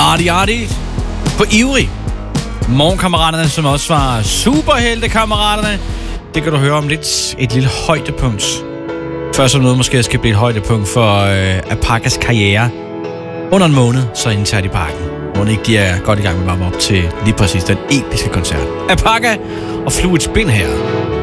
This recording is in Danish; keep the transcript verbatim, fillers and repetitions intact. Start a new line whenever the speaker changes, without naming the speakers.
Arti Arti på Ivrig. Morgenkammeraterne, som også var superheltekammeraterne. Det kan du høre om lidt. Et lille højdepunkt. Først som noget måske skal blive et højdepunkt for øh, Apakas karriere. Under en måned, så indtager de parken. Må ikke de er godt i gang med at varme op til lige præcis den episke koncert. Apaka og Fluid Spin her.